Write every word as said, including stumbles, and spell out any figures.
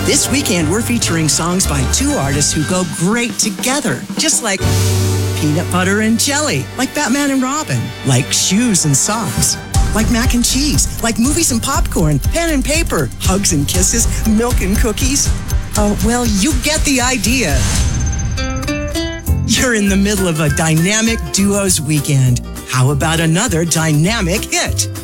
This weekend, we're featuring songs by two artists who go great together, just like peanut butter and jelly, like Batman and Robin, like shoes and socks, like mac and cheese, like movies and popcorn, pen and paper, hugs and kisses, milk and cookies. Oh, well, you get the idea. You're in the middle of a dynamic duos weekend. How about another dynamic hit?